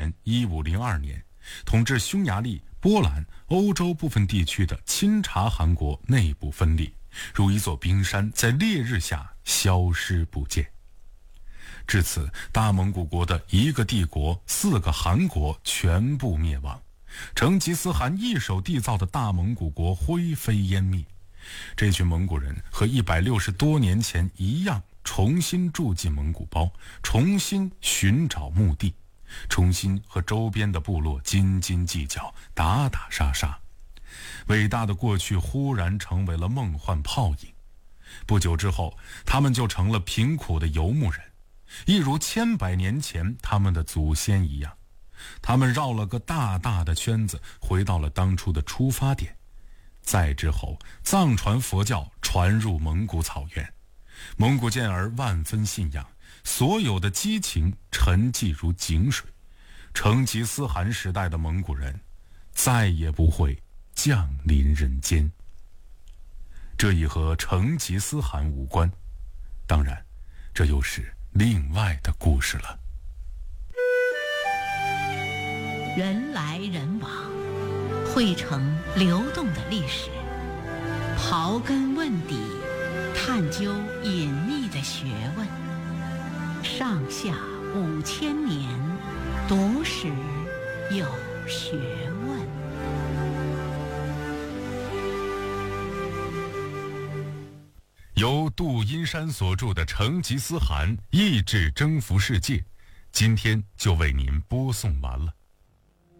年1502年，统治匈牙利、波兰、欧洲部分地区的钦察汗国内部分裂，如一座冰山在烈日下消失不见。至此，大蒙古国的一个帝国、4个汗国全部灭亡，成吉思汗一手缔造的大蒙古国灰飞烟灭。这群蒙古人和160多年前一样，重新住进蒙古包，重新寻找墓地，重新和周边的部落斤斤计较，打打杀杀。伟大的过去忽然成为了梦幻泡影。不久之后，他们就成了贫苦的游牧人，一如千百年前他们的祖先一样。他们绕了个大大的圈子，回到了当初的出发点。再之后，藏传佛教传入蒙古草原，蒙古健儿万分信仰，所有的激情沉寂如井水。成吉思汗时代的蒙古人再也不会降临人间。这已和成吉思汗无关，当然，这又是另外的故事了。 人来人往，汇成流动的历史，刨根问底，探究隐秘的学问。上下5000年，读史有学问。 由杜阴山所著的《成吉思汗意志征服世界》，今天就为您播送完了。